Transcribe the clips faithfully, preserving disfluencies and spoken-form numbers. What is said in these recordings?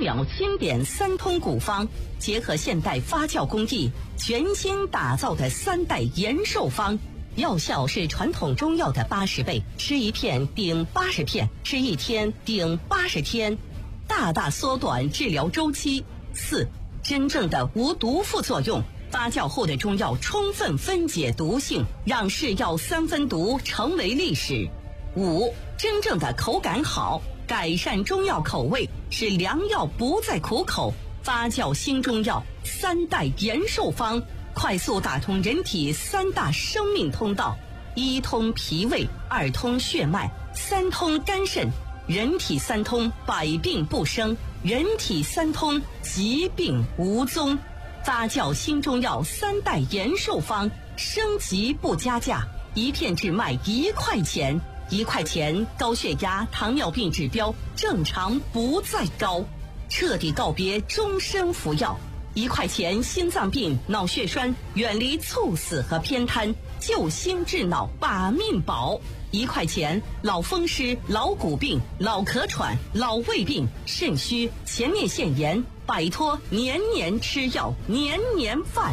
表经典三通古方，结合现代发酵工艺，全新打造的三代延寿方。药效是传统中药的八十倍，吃一片顶八十片，吃一天顶八十天，大大缩短治疗周期。四、真正的无毒副作用。发酵后的中药充分分解毒性，让是药三分毒成为历史。五、真正的口感好，改善中药口味，使良药不再苦口。发酵新中药三代延寿方，快速打通人体三大生命通道：一通脾胃，二通血脉，三通肝肾。人体三通，百病不生；人体三通，疾病无踪。发酵新中药三代延寿方，升级不加价，一片只卖一块钱，一块钱高血压、糖尿病指标正常不再高，彻底告别终身服药。一块钱心脏病、脑血栓远离猝死和偏瘫，救心治脑把命保。一块钱老风湿、老骨病、老咳喘、老胃病、肾虚、前列腺炎，摆脱年年吃药年年饭。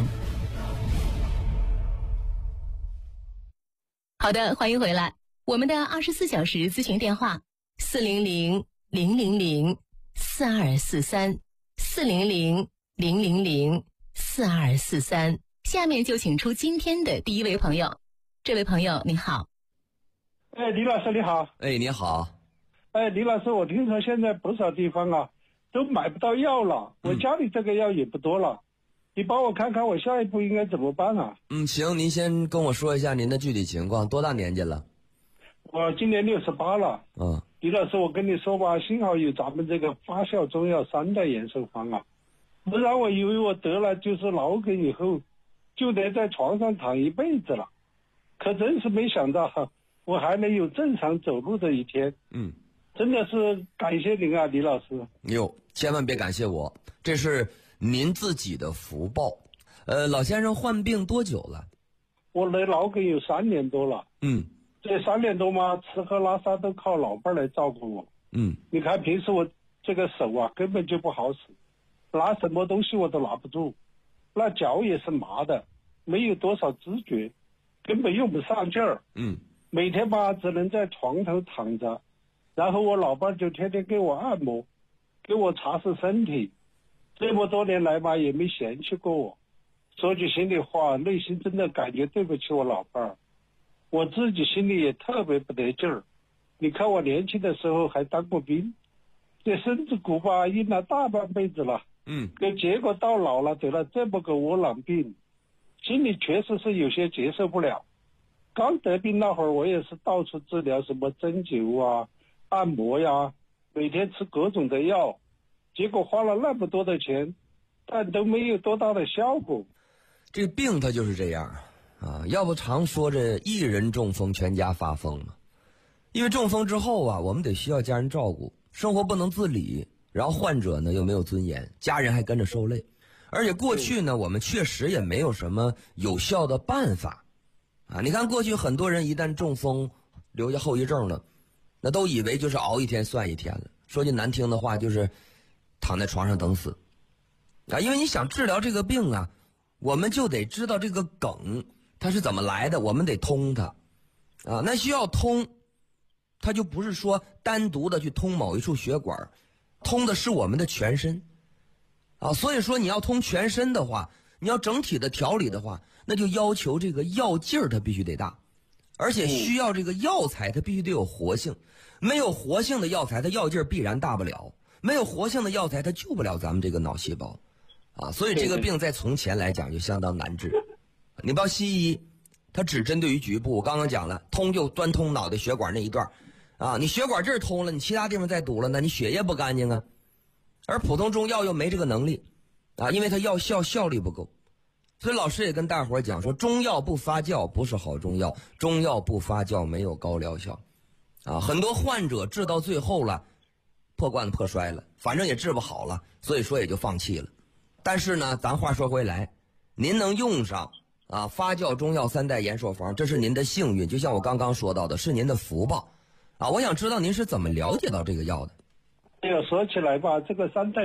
好的，欢迎回来。我们的二十四小时咨询电话四零零零零零四二四三四零零零零零四二四三。下面就请出今天的第一位朋友。这位朋友你好。 哎，李老师你好。 哎，你好。 哎，李老师，我听说现在不少地方啊都买不到药了，我家里这个药也不多了，嗯、你帮我看看我下一步应该怎么办啊？ 嗯，行，您先跟我说一下您的具体情况，多大年纪了？ 我今年六十八了。 嗯， 李老师，我跟你说吧，幸好有咱们这个发酵中药三代延寿方啊，不然我以为我得了就是脑梗以后就得在床上躺一辈子了，可真是没想到哈。我还能有正常走路的一天。 嗯， 真的是感谢您啊，李老师。 哟，千万别感谢我，这是您自己的福报。呃，老先生患病多久了？ 我的脑梗有三年多了。 嗯， 这三年多嘛，吃喝拉撒都靠老伴来照顾我。 嗯， 你看平时我这个手啊根本就不好使，拿什么东西我都拿不住，那脚也是麻的，没有多少知觉，根本用不上劲儿。 嗯。 每天吧只能在床头躺着，然后我老伴就天天给我按摩，给我擦拭身体，这么多年来吧也没嫌弃过我。说句心里话，内心真的感觉对不起我老伴儿，我自己心里也特别不得劲儿。你看我年轻的时候还当过兵，这身子骨吧硬了大半辈子了， 嗯， 可结果到老了得了这么个窝囊病，心里确实是有些接受不了。刚得病那会儿，我也是到处治疗，什么针灸啊、按摩呀，每天吃各种的药，结果花了那么多的钱，但都没有多大的效果。 这病它就是这样啊，要不常说这一人中风全家发疯嘛。因为中风之后啊，我们得需要家人照顾，生活不能自理，然后患者呢又没有尊严，家人还跟着受累。而且过去呢，我们确实也没有什么有效的办法。啊，你看过去很多人一旦中风留下后遗症了，那都以为就是熬一天算一天了，说句难听的话就是躺在床上等死啊。因为你想治疗这个病啊，我们就得知道这个梗它是怎么来的，我们得通它啊。那需要通，它就不是说单独的去通某一处血管，通的是我们的全身啊。所以说你要通全身的话，你要整体的调理的话，那就要求这个药劲儿它必须得大，而且需要这个药材它必须得有活性。没有活性的药材，它药劲儿必然大不了；没有活性的药材，它救不了咱们这个脑细胞啊。所以这个病在从前来讲就相当难治。你不要西医，它只针对于局部。我刚刚讲了，通就专通脑袋血管那一段啊，你血管这儿通了，你其他地方再堵了，那你血液不干净啊。而普通中药又没这个能力啊，因为它药效效率不够。所以老师也跟大伙儿讲说，中药不发酵不是好中药，中药不发酵没有高疗效啊。很多患者治到最后了，破罐子破摔了，反正也治不好了，所以说也就放弃了。但是呢，咱话说回来，您能用上啊发酵中药三代延寿方，这是您的幸运，就像我刚刚说到的，是您的福报啊。我想知道您是怎么了解到这个药的？ 哎呦，说起来吧，这个三代